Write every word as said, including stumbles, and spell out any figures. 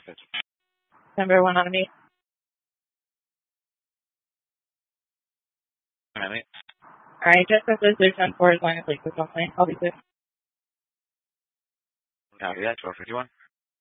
message. Number one on me. Alright. Alright, just as this is ten four is line of police, only. I'll be quick. Copy that, twelve fifty-one.